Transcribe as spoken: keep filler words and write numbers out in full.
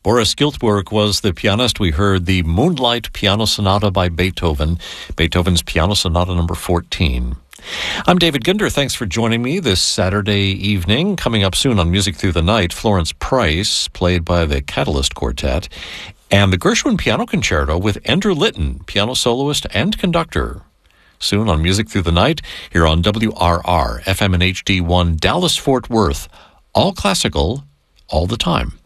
Boris Giltburg was the pianist. We heard the Moonlight Piano Sonata by Beethoven, Beethoven's Piano Sonata number fourteen. I'm David Ginder. Thanks for joining me this Saturday evening. Coming up soon on Music Through the Night, Florence Price, played by the Catalyst Quartet, and the Gershwin Piano Concerto with Andrew Litton, piano soloist and conductor. Soon on Music Through the Night, here on W R R, F M and H D one, Dallas-Fort Worth. All classical, all the time.